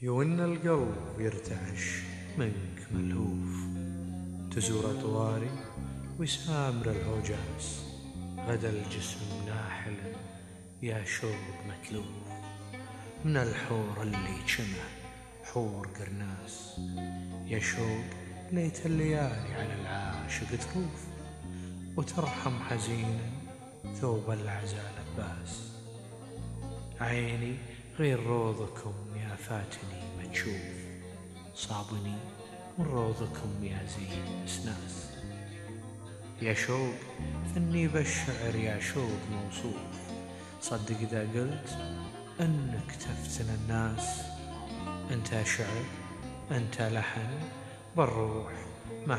يون القلب يرتعش منك ملهوف، تزور أطواري ويسامر الهوجاس، غدا الجسم ناحل يا شوق متلوف، من الحور اللي جمع حور قرناس، يا شوق ليت الليالي على العاشق تروف، وترحم حزينا ثوب العزاء لباس، عيني غير روضكم يا فاتني ما تشوف، صابني من روضكم يا زين اسناس، يا شوق ثني بالشعر يا شوق موصوف، صدق إذا قلت أنك تفتن الناس، أنت شعر أنت لحن بالروح